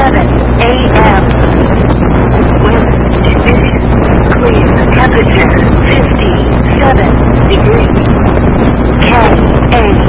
a.m. Wind conditions clear. Temperature 57 degrees. K.A.